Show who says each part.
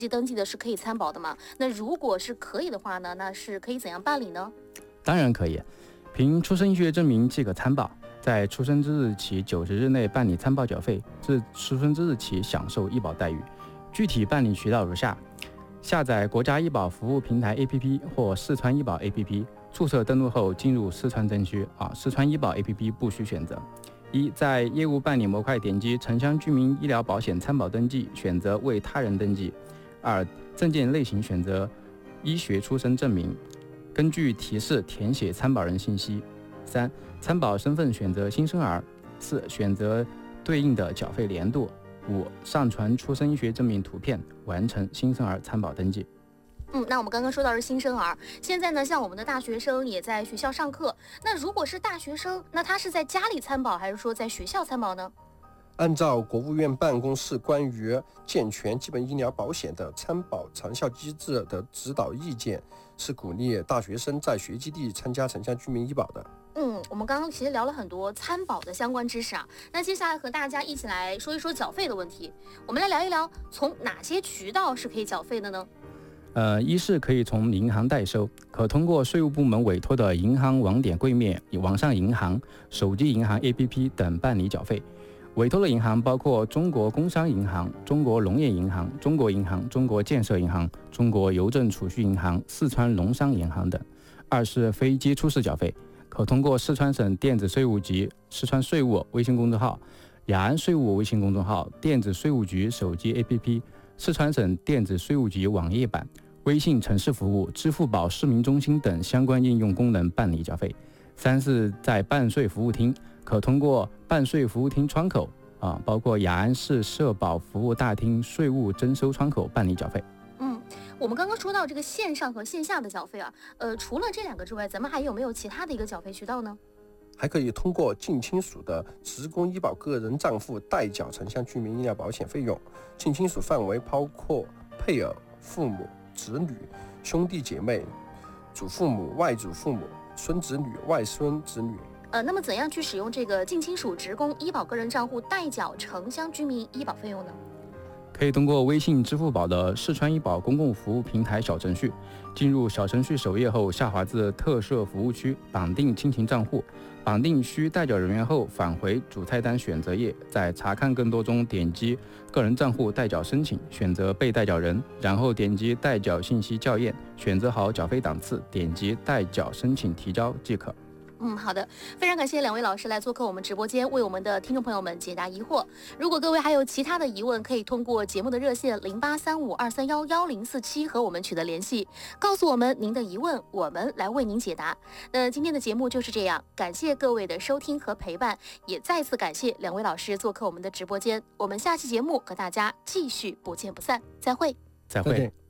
Speaker 1: 登记的是可以参保的吗？那如果是可以的话呢，那是可以怎样办理呢？
Speaker 2: 当然可以，凭出生医学证明即可参保，在出生之日起90日内办理参保缴费，自出生之日起享受医保待遇。具体办理渠道如下：下载国家医保服务平台 APP 或四川医保 APP， 注册登录后进入四川证区四川医保 APP 不需选择。1. 在业务办理模块点击城乡居民医疗保险参保登记，选择为他人登记。2. 证件类型选择医学出生证明，根据提示填写参保人信息。3. 参保身份选择新生儿。4. 选择对应的缴费年度。5. 上传出生医学证明图片，完成新生儿参保登记。
Speaker 1: 那我们刚刚说到是新生儿，现在呢，像我们的大学生也在学校上课。那如果是大学生，那他是在家里参保，还是说在学校参保呢？
Speaker 3: 按照国务院办公室关于健全基本医疗保险的参保长效机制的指导意见，是鼓励大学生在学基地参加城乡居民医保的。
Speaker 1: 我们刚刚其实聊了很多参保的相关知识啊。那接下来和大家一起来说一说缴费的问题。我们来聊一聊，从哪些渠道是可以缴费的呢？
Speaker 2: 一是可以从银行代收，可通过税务部门委托的银行网点柜面、网上银行、手机银行 APP 等办理缴费。委托的银行包括中国工商银行、中国农业银行、中国银行、中国建设银行、中国邮政储蓄银行、四川农商银行等。2是非接触式缴费，可通过四川省电子税务局、四川税务微信公众号、雅安税务微信公众号、电子税务局手机 APP、四川省电子税务局网页版、微信城市服务、支付宝市民中心等相关应用功能办理缴费。3是在办税服务厅，可通过办税服务厅窗口包括雅安市社保服务大厅税务征收窗口办理缴费。
Speaker 1: 我们刚刚说到这个线上和线下的缴费啊，除了这2个之外，咱们还有没有其他的一个缴费渠道呢？
Speaker 3: 还可以通过近亲属的职工医保个人账户代缴城乡居民医疗保险费用，近亲属范围包括配偶、父母、子女、兄弟姐妹、祖父母、外祖父母、孙子女、外孙子女。
Speaker 1: 那么怎样去使用这个近亲属职工医保个人账户代缴城乡居民医保费用呢？
Speaker 2: 可以通过微信、支付宝的四川医保公共服务平台小程序，进入小程序首页后，下滑至特设服务区，绑定亲情账户，绑定需代缴人员后，返回主菜单选择页，在查看更多中点击个人账户代缴申请，选择被代缴人，然后点击代缴信息校验，选择好缴费档次，点击代缴申请提交即可。
Speaker 1: 好的，非常感谢2位老师来做客我们直播间，为我们的听众朋友们解答疑惑。如果各位还有其他的疑问，可以通过节目的热线083523111047和我们取得联系，告诉我们您的疑问，我们来为您解答。那今天的节目就是这样，感谢各位的收听和陪伴，也再次感谢2位老师做客我们的直播间。我们下期节目和大家继续不见不散，再会。
Speaker 2: 再会。